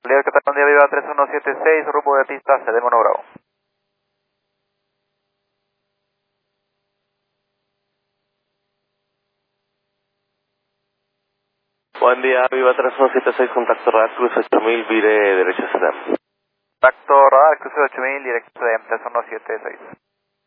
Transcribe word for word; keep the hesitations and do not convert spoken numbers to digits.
Líder Catalán de Viva tres uno siete seis, rumbo de pista, C D uno Bravo. Buen día, Viva tres uno siete seis, contacto radar, cruce ocho mil, vire derecha C D M. Contacto radar, cruce ocho mil, directo C D M tres uno siete seis.